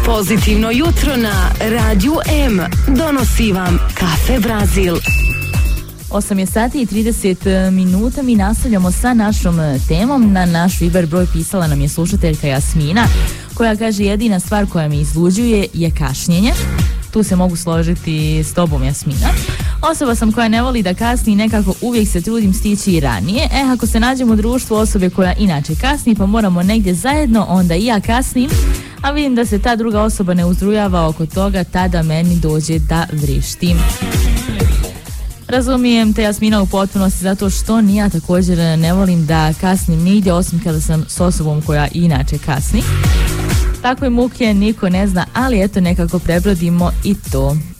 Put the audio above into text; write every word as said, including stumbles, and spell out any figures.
Pozitivno jutro na Radiju M donosi vam Kafe Brazil. osam je sati i trideset minuta, mi nastavljamo sa našom temom. Na naš Viber broj pisala nam je slušateljka Jasmina, koja kaže jedina stvar koja me izluđuje je kašnjenje. Tu se mogu složiti s tobom, Jasmina. Osoba sam koja ne voli da kasni i nekako uvijek se trudim stići i ranije. E, ako se nađemo u društvu osobe koja inače kasni pa moramo negdje zajedno, onda i ja kasnim, a vidim da se ta druga osoba ne uzrujava oko toga, tada meni dođe da vrištim. Razumijem te, Jasmina, u potpunosti, zato što ni ja također ne volim da kasnim nigdje, osim kada sam s osobom koja inače kasni. Takve muke niko ne zna, ali eto, nekako prebrodimo i to.